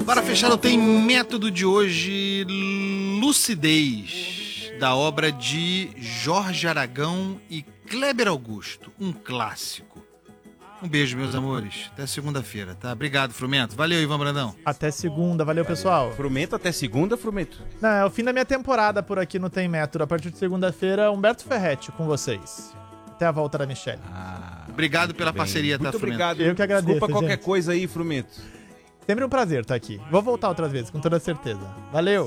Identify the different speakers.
Speaker 1: Para fechar, tem método de hoje, Lucidez, da obra de Jorge Aragão e Kleber Augusto, um clássico. Um beijo, meus amores. Até segunda-feira, tá? Obrigado, Frumento. Valeu, Ivan Brandão.
Speaker 2: Até segunda. Valeu, pessoal.
Speaker 3: Frumento até segunda, Frumento?
Speaker 2: Não, é o fim da minha temporada por aqui no Tem Método. A partir de segunda-feira, Humberto Ferretti com vocês. Até a volta da Michelle.
Speaker 1: Obrigado pela parceria, tá,
Speaker 3: Muito
Speaker 1: Frumento?
Speaker 3: obrigado.
Speaker 2: Eu que agradeço,
Speaker 3: Desculpa qualquer
Speaker 2: gente.
Speaker 3: coisa aí, Frumento.
Speaker 2: Sempre um prazer estar aqui. Vou voltar outras vezes, com toda certeza. Valeu!